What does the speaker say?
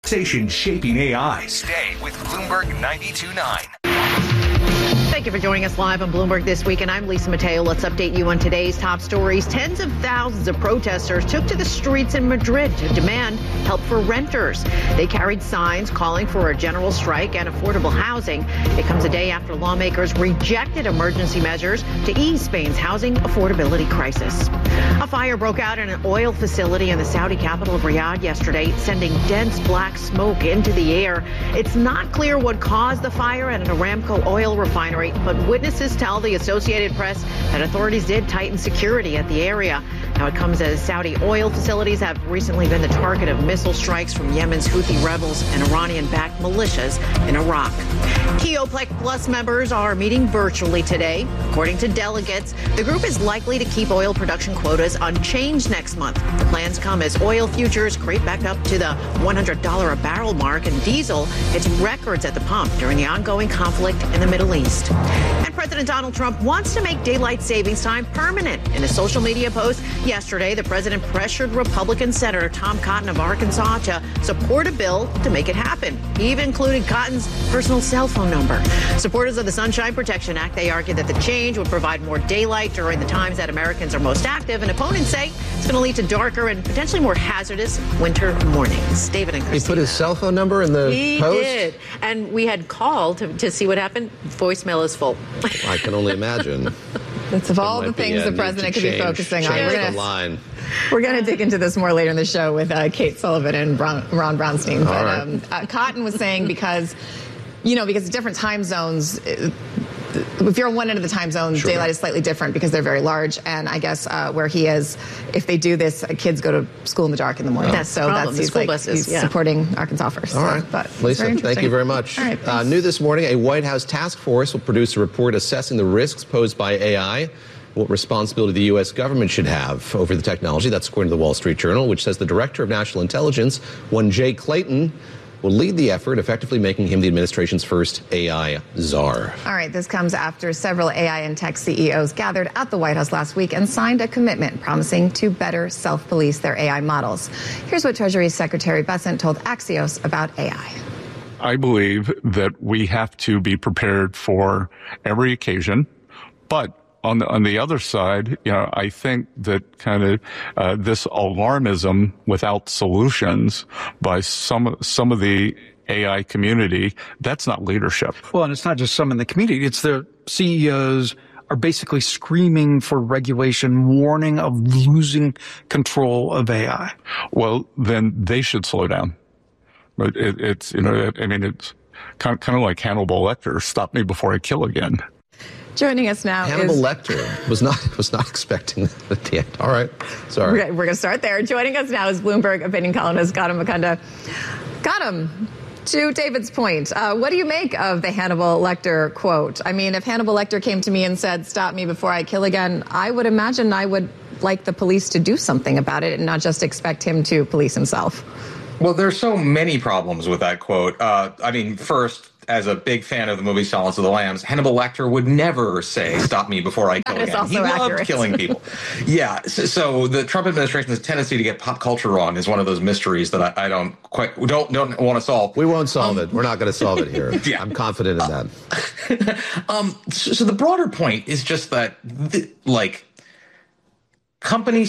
Station shaping AI. Stay with Bloomberg 92.9. Thank you for joining us live on Bloomberg This Week, and I'm Lisa Mateo. Let's update you on today's top stories. Tens of thousands of protesters took to the streets in Madrid to demand help for renters. They carried signs calling for a general strike and affordable housing. It comes a day after lawmakers rejected emergency measures to ease Spain's housing affordability crisis. A fire broke out in an oil facility in the Saudi capital of Riyadh yesterday, sending dense black smoke into the air. It's not clear what caused the fire at an Aramco oil refinery, but witnesses tell the Associated Press that authorities did tighten security at the area. Now, it comes as Saudi oil facilities have recently been the target of missile strikes from Yemen's Houthi rebels and Iranian-backed militias in Iraq. Key OPEC Plus members are meeting virtually today. According to delegates, the group is likely to keep oil production quotas unchanged next month. The plans come as oil futures creep back up to the $100 a barrel mark, and diesel hits records at the pump during the ongoing conflict in the Middle East. And President Donald Trump wants to make daylight savings time permanent. In a social media post yesterday, the president pressured Republican Senator Tom Cotton of Arkansas to support a bill to make it happen. He even included Cotton's personal cell phone number. Supporters of the Sunshine Protection Act, they argue that the change would provide more daylight during the times that Americans are most active, and opponents say it's going to lead to darker and potentially more hazardous winter mornings. David and Christina. He put his cell phone number in the post? He did. And we had called to see what happened. Voicemail is full. I can only imagine. That's of all the things the president could be focusing on. We're going to dig into this more later in the show with Kate Sullivan and Ron Brownstein. But right. Cotton was saying because different time zones, if you're on one end of the time zone, Sure. daylight is slightly different because they're very large. And I guess where he is, if they do this, kids go to school in the dark in the morning. That's the problem. The school buses, he's supporting Arkansas first. All right. But Lisa, thank you very much. All right, new this morning, a White House task force will produce a report assessing the risks posed by AI, what responsibility the U.S. government should have over the technology. That's according to the Wall Street Journal, which says the Director of National Intelligence, one Jay Clayton, will lead the effort, effectively making him the administration's first AI czar. All right, this comes after several AI and tech CEOs gathered at the White House last week and signed a commitment promising to better self-police their AI models. Here's what Treasury Secretary Bessent told Axios about AI. I believe that we have to be prepared for every occasion, but on the other side, I think that kind of this alarmism without solutions by some of the AI community, that's not leadership. Well, and it's not just some in the community. It's the CEOs are basically screaming for regulation, warning of losing control of AI. Well, then they should slow down. But it's kind of like Hannibal Lecter, stop me before I kill again. Joining us now Hannibal Lecter was not expecting that at the end. All right. Sorry. We're going to start there. Joining us now is Bloomberg opinion columnist Gautam Mukunda. Gautam, to David's point, what do you make of the Hannibal Lecter quote? I mean, if Hannibal Lecter came to me and said, stop me before I kill again, I would imagine I would like the police to do something about it and not just expect him to police himself. Well, there's so many problems with that quote. First, as a big fan of the movie Silence of the Lambs, Hannibal Lecter would never say, stop me before I kill again. He loved killing people. Yeah. So the Trump administration's tendency to get pop culture wrong is one of those mysteries that I don't want to solve. We won't solve it. We're not going to solve it here. Yeah. I'm confident in that. So the broader point is just that, companies